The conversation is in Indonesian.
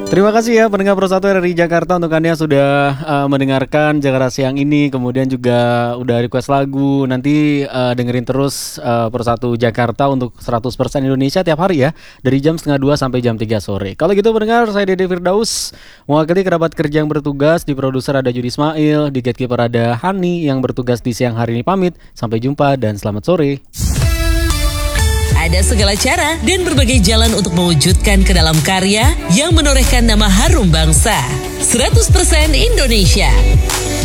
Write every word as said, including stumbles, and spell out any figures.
Terima kasih ya pendengar Persatu R R I Jakarta untuk Anda yang sudah uh, mendengarkan Jakarta Siang ini. Kemudian juga udah request lagu. Nanti uh, dengerin terus uh, Persatu Jakarta untuk seratus persen Indonesia tiap hari ya, dari jam setengah dua sampai jam tiga sore. Kalau gitu pendengar, saya Dede Firdaus mewakili kerabat kerja yang bertugas. Di produser ada Judi Ismail, di gatekeeper ada Hani yang bertugas di siang hari ini. Pamit, sampai jumpa dan selamat sore. Ada segala cara dan berbagai jalan untuk mewujudkan ke dalam karya yang menorehkan nama harum bangsa. seratus persen Indonesia.